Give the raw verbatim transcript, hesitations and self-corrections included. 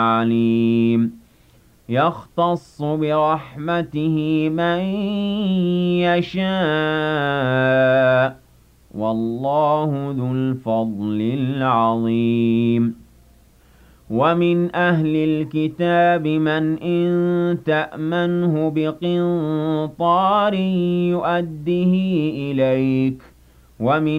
عليم يختص برحمته من يشاء والله ذو الفضل العظيم ومن أهل الكتاب من إن تأمنه بقنطار يؤده إليك ومن